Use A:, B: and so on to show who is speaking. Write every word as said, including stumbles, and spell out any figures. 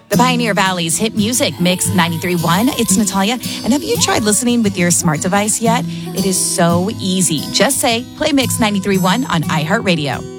A: The Pioneer Valley's hit music mix ninety-three point one. It's Natalia. And have you tried listening with your smart device yet? It is so easy. Just say, play Mix ninety-three point one on iHeartRadio.